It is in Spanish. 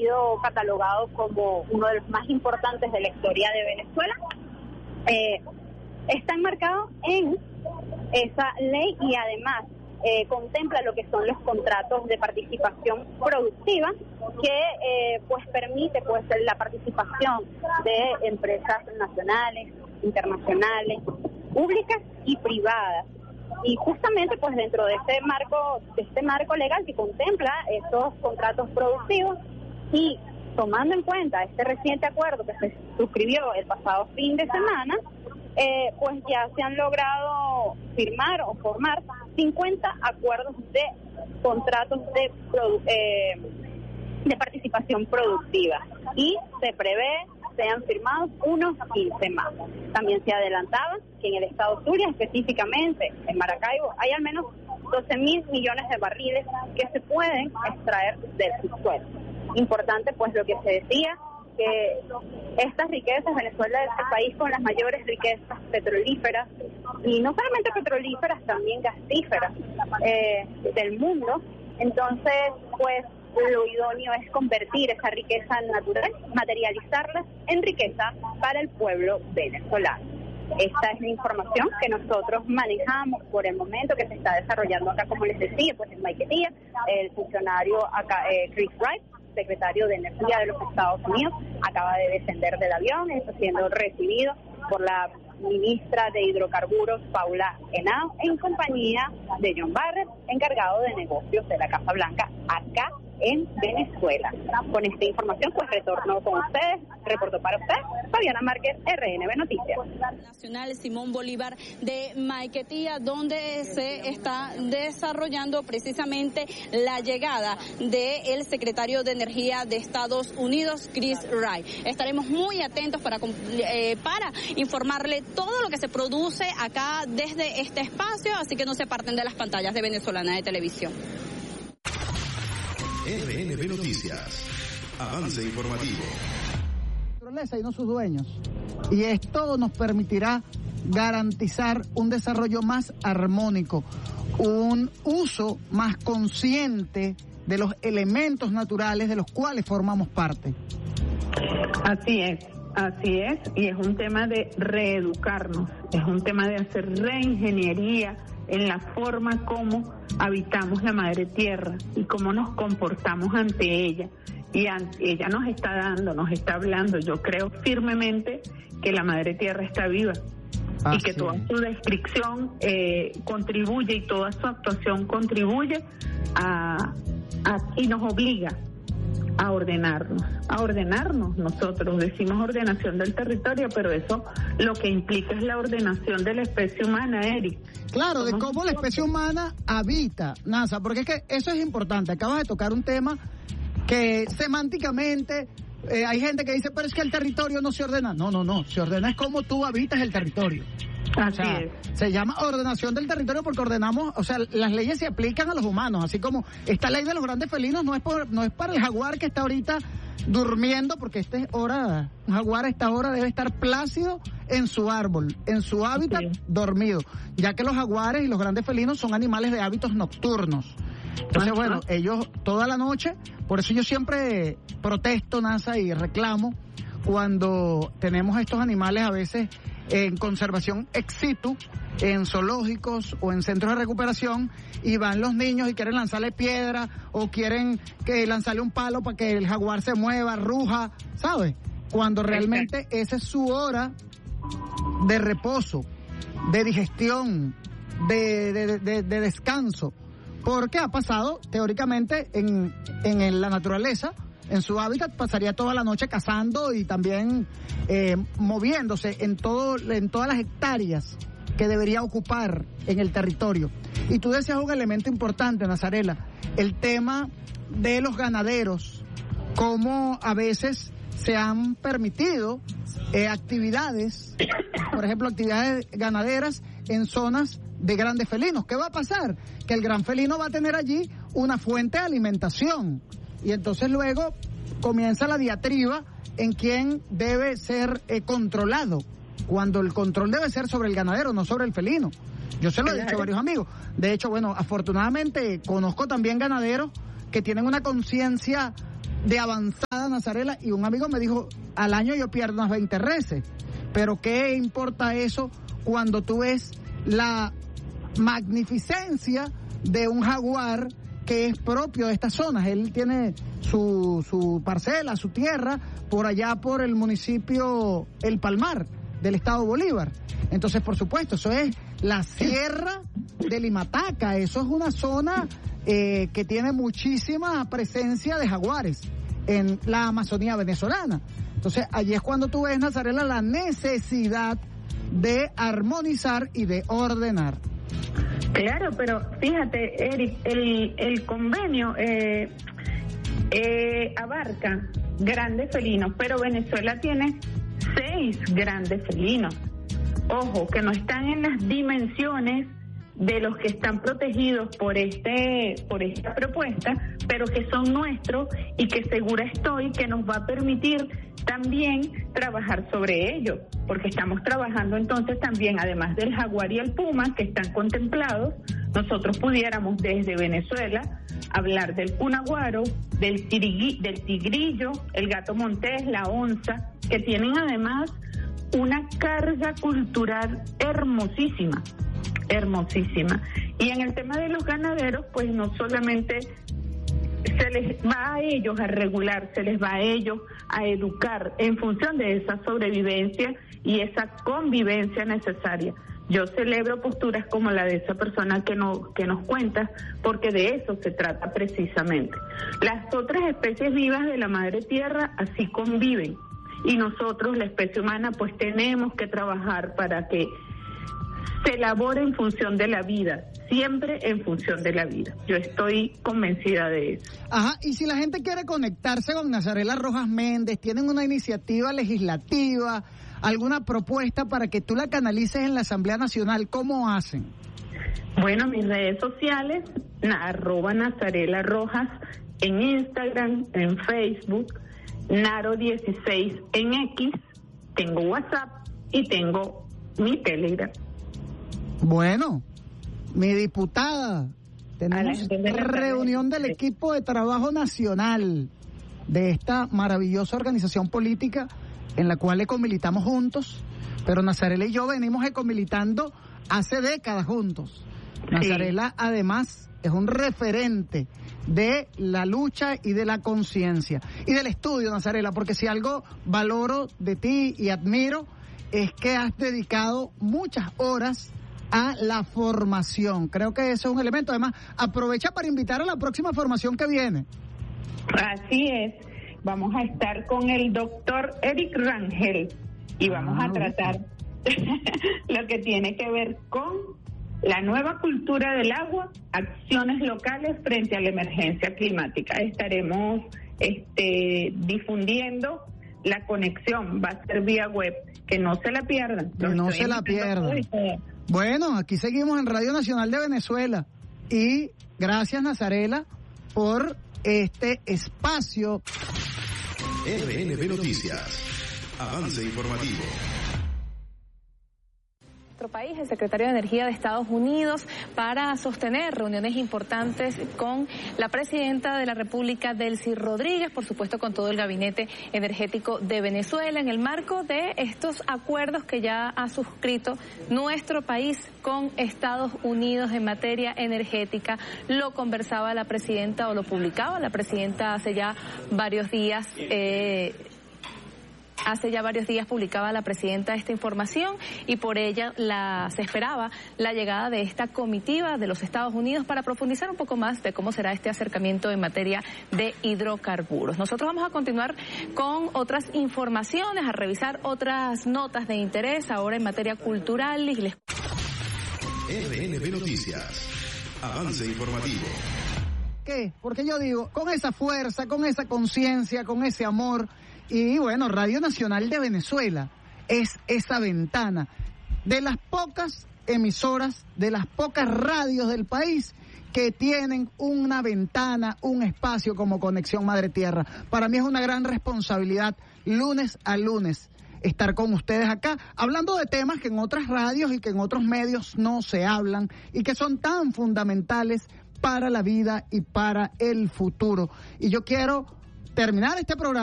sido catalogado como uno de los más importantes de la historia de Venezuela, está enmarcado en esa ley y además contempla lo que son los contratos de participación productiva que pues permite pues la participación de empresas nacionales, internacionales, públicas y privadas. Y justamente pues dentro de este marco legal que contempla estos contratos productivos y tomando en cuenta este reciente acuerdo que se suscribió el pasado fin de semana, pues ya se han logrado firmar o formar 50 acuerdos de contratos de participación productiva y se prevé sean firmados unos 15 más. También se adelantaba que en el estado Zulia, específicamente en Maracaibo, hay al menos 12.000 millones de barriles que se pueden extraer del subsuelo. Importante pues lo que se decía, que estas riquezas, Venezuela es el país con las mayores riquezas petrolíferas, y no solamente petrolíferas, también gasíferas del mundo. Entonces, pues lo idóneo es convertir esa riqueza natural, materializarla en riqueza para el pueblo venezolano. Esta es la información que nosotros manejamos por el momento, que se está desarrollando acá, como les decía, pues en Maiquetía. El funcionario acá, Chris Wright, secretario de Energía de los Estados Unidos, acaba de descender del avión, está siendo recibido por la ministra de Hidrocarburos, Paula Henao, en compañía de John Barrett, encargado de negocios de la Casa Blanca, acá en Venezuela. Con esta información, pues retorno con ustedes, reportó para usted Fabiana Márquez, RNB Noticias. Nacional Simón Bolívar de Maiquetía, donde se está desarrollando precisamente la llegada del secretario de Energía de Estados Unidos, Chris Wright. Estaremos muy atentos para informarle todo lo que se produce acá desde este espacio, así que no se parten de las pantallas de Venezolana de Televisión. RNB Noticias. Avance informativo. Y no sus dueños. Y esto nos permitirá garantizar un desarrollo más armónico, un uso más consciente de los elementos naturales de los cuales formamos parte. Así es, y es un tema de reeducarnos, es un tema de hacer reingeniería en la forma como habitamos la madre tierra y cómo nos comportamos ante ella. Y ella nos está hablando. Yo creo firmemente que la madre tierra está viva y que toda su descripción contribuye y toda su actuación contribuye y nos obliga a ordenarnos. Nosotros decimos ordenación del territorio, pero eso lo que implica es la ordenación de la especie humana, Eric. Claro, de cómo la especie humana habita, NASA, porque es que eso es importante. Acabas de tocar un tema que semánticamente hay gente que dice, pero es que el territorio no se ordena. No, se ordena es cómo tú habitas el territorio. Así es. Se llama ordenación del territorio porque ordenamos, o sea, las leyes se aplican a los humanos, así como esta ley de los grandes felinos no es para el jaguar que está ahorita durmiendo, porque un jaguar a esta hora debe estar plácido en su árbol, en su hábitat, dormido, ya que los jaguares y los grandes felinos son animales de hábitos nocturnos. Entonces, bueno, ellos toda la noche, por eso yo siempre protesto, NASA, y reclamo cuando tenemos estos animales a veces en conservación ex situ, en zoológicos o en centros de recuperación, y van los niños y quieren lanzarle piedra o quieren lanzarle un palo para que el jaguar se mueva, ruja, ¿sabes? Cuando realmente esa es su hora de reposo, de digestión, de descanso, porque ha pasado teóricamente en la naturaleza. En su hábitat pasaría toda la noche cazando y también moviéndose en todas las hectáreas que debería ocupar en el territorio. Y tú decías un elemento importante, Nazarela, el tema de los ganaderos, cómo a veces se han permitido actividades, por ejemplo, actividades ganaderas en zonas de grandes felinos. ¿Qué va a pasar? Que el gran felino va a tener allí una fuente de alimentación. Y entonces luego comienza la diatriba en quién debe ser controlado, cuando el control debe ser sobre el ganadero, no sobre el felino. Yo se lo he dicho a varios amigos. De hecho, bueno, afortunadamente conozco también ganaderos que tienen una conciencia de avanzada, Nazarela, y un amigo me dijo, al año yo pierdo unas 20 reses, pero ¿qué importa eso cuando tú ves la magnificencia de un jaguar que es propio de estas zonas? Él tiene su parcela, su tierra, por allá por el municipio El Palmar, del estado Bolívar. Entonces, por supuesto, eso es la sierra de Limataca, eso es una zona que tiene muchísima presencia de jaguares en la Amazonía venezolana. Entonces, allí es cuando tú ves, Nazarela, la necesidad de armonizar y de ordenar. Claro, pero fíjate, Eric, el convenio abarca grandes felinos, pero Venezuela tiene 6 grandes felinos. Ojo, que no están en las dimensiones de los que están protegidos por esta propuesta, pero que son nuestros y que segura estoy que nos va a permitir también trabajar sobre ello, porque estamos trabajando entonces también, además del jaguar y el puma que están contemplados, nosotros pudiéramos desde Venezuela hablar del cunaguaro, del tigrillo, el gato montés, la onza, que tienen además una carga cultural hermosísima. Y en el tema de los ganaderos, pues no solamente se les va a ellos a regular, se les va a ellos a educar en función de esa sobrevivencia y esa convivencia necesaria. Yo celebro posturas como la de esa persona que nos cuenta, porque de eso se trata precisamente. Las otras especies vivas de la madre tierra así conviven, y nosotros, la especie humana, pues tenemos que trabajar para que se elabore en función de la vida, siempre en función de la vida. Yo estoy convencida de eso. Ajá, y si la gente quiere conectarse con Nazarela Rojas Méndez, ¿tienen una iniciativa legislativa, alguna propuesta para que tú la canalices en la Asamblea Nacional? ¿Cómo hacen? Bueno, mis redes sociales, @Nazarela Rojas, en Instagram, en Facebook, Naro16 en X, tengo WhatsApp y tengo mi Telegram. Bueno, mi diputada, tenemos reunión del equipo de trabajo nacional de esta maravillosa organización política en la cual ecomilitamos juntos, pero Nazarela y yo venimos ecomilitando hace décadas juntos. Nazarela, además, es un referente de la lucha y de la conciencia y del estudio, Nazarela, porque si algo valoro de ti y admiro es que has dedicado muchas horas a la formación. Creo que eso es un elemento. Además, aprovecha para invitar a la próxima formación que viene. Así es. Vamos a estar con el doctor Eric Rangel y vamos a tratar lo que tiene que ver con la nueva cultura del agua, acciones locales frente a la emergencia climática. Estaremos difundiendo la conexión, va a ser vía web, que no se la pierdan. No se la pierdan. Bueno, aquí seguimos en Radio Nacional de Venezuela y gracias, Nazarela, por este espacio. RNB Noticias, avance informativo. Nuestro país, el secretario de Energía de Estados Unidos, para sostener reuniones importantes con la presidenta de la República, Delcy Rodríguez, por supuesto con todo el gabinete energético de Venezuela, en el marco de estos acuerdos que ya ha suscrito nuestro país con Estados Unidos en materia energética. Lo conversaba la presidenta, o lo publicaba la presidenta hace ya varios días. Hace ya varios días publicaba la presidenta esta información y por ella se esperaba la llegada de esta comitiva de los Estados Unidos para profundizar un poco más de cómo será este acercamiento en materia de hidrocarburos. Nosotros vamos a continuar con otras informaciones, a revisar otras notas de interés ahora en materia cultural. RNB Noticias, avance informativo. ¿Qué? Porque yo digo, con esa fuerza, con esa conciencia, con ese amor. Y bueno, Radio Nacional de Venezuela es esa ventana de las pocas emisoras, de las pocas radios del país que tienen una ventana, un espacio como Conexión Madre Tierra. Para mí es una gran responsabilidad, lunes a lunes, estar con ustedes acá, hablando de temas que en otras radios y que en otros medios no se hablan y que son tan fundamentales para la vida y para el futuro. Y yo quiero terminar este programa